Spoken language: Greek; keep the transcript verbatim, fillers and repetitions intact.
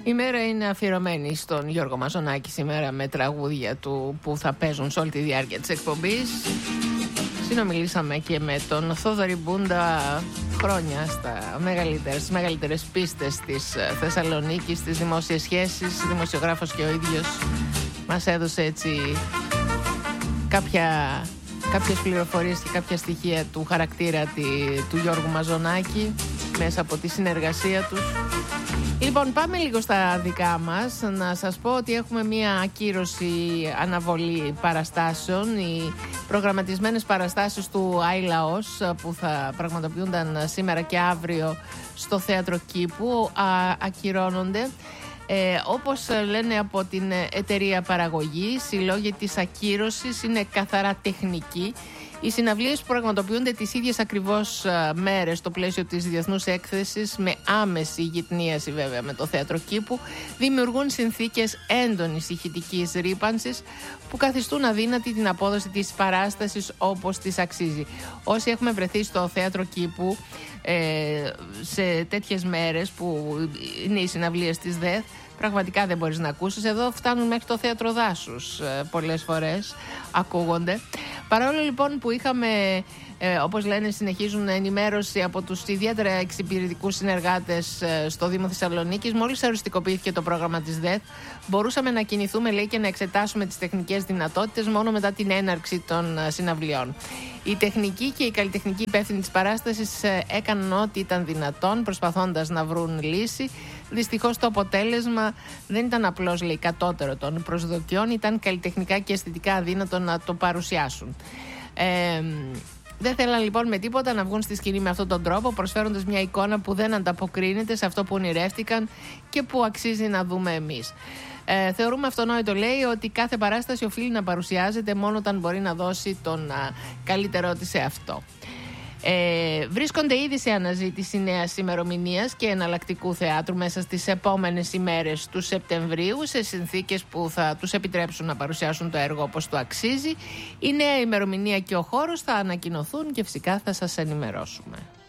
Η μέρα είναι αφιερωμένη στον Γιώργο Μαζονάκη σήμερα με τραγούδια του που θα παίζουν σε όλη τη διάρκεια της εκπομπής. Συνομιλήσαμε και με τον Θόδωρη Μπούντα χρόνια στα μεγαλύτερες, στις μεγαλύτερες πίστες της Θεσσαλονίκης, στις δημόσιες σχέσεις, δημοσιογράφος και ο ίδιος. Μας έδωσε έτσι κάποια, κάποιες πληροφορίες και κάποια στοιχεία του χαρακτήρα τη, του Γιώργου Μαζονάκη μέσα από τη συνεργασία τους. Λοιπόν, πάμε λίγο στα δικά μας. Να σας πω ότι έχουμε μία ακύρωση αναβολή παραστάσεων. Οι προγραμματισμένες παραστάσεις του Άι Λαός που θα πραγματοποιούνταν σήμερα και αύριο στο Θέατρο Κήπου α, ακυρώνονται. Ε, όπως λένε από την εταιρεία παραγωγής, οι λόγοι της ακύρωσης είναι καθαρά τεχνικοί. Οι συναυλίες που πραγματοποιούνται τις ίδιες ακριβώς μέρες στο πλαίσιο της Διεθνούς Έκθεσης, με άμεση γυτνίαση βέβαια με το Θέατρο Κήπου, δημιουργούν συνθήκες έντονης ηχητικής ρύπανσης που καθιστούν αδύνατη την απόδοση της παράστασης όπως της αξίζει. Όσοι έχουμε βρεθεί στο Θέατρο Κήπου ε, σε τέτοιες μέρες που είναι οι συναυλίες της ΔΕΘ, πραγματικά δεν μπορείς να ακούσεις. Εδώ φτάνουν μέχρι το Θέατρο Δάσους ε, πολλές φορές, ακούγονται. Παρόλο λοιπόν που είχαμε, ε, όπως λένε, συνεχίζουν ενημέρωση από τους ιδιαίτερα εξυπηρετικούς συνεργάτες ε, στο Δήμο Θεσσαλονίκης, μόλις οριστικοποιήθηκε το πρόγραμμα της ΔΕΘ, μπορούσαμε να κινηθούμε, λέει, και να εξετάσουμε τις τεχνικές δυνατότητες μόνο μετά την έναρξη των ε, συναυλιών. Η τεχνική και η καλλιτεχνική υπεύθυνη της παράστασης ε, έκαναν ό,τι ήταν δυνατόν, προσπαθώντας να βρουν λύση. Δυστυχώς το αποτέλεσμα δεν ήταν απλώς, λέει, κατώτερο των προσδοκιών, ήταν καλλιτεχνικά και αισθητικά αδύνατο να το παρουσιάσουν. Ε, δεν θέλαν λοιπόν με τίποτα να βγουν στη σκηνή με αυτόν τον τρόπο, προσφέροντας μια εικόνα που δεν ανταποκρίνεται σε αυτό που ονειρεύτηκαν και που αξίζει να δούμε εμείς. Ε, θεωρούμε αυτονόητο, λέει, ότι κάθε παράσταση οφείλει να παρουσιάζεται μόνο όταν μπορεί να δώσει τον α, καλύτερό της σε αυτό. Ε, βρίσκονται ήδη σε αναζήτηση νέας ημερομηνίας και εναλλακτικού θεάτρου μέσα στις επόμενες ημέρες του Σεπτεμβρίου, σε συνθήκες που θα τους επιτρέψουν να παρουσιάσουν το έργο όπως το αξίζει. Η νέα ημερομηνία και ο χώρος θα ανακοινωθούν και φυσικά θα σας ενημερώσουμε.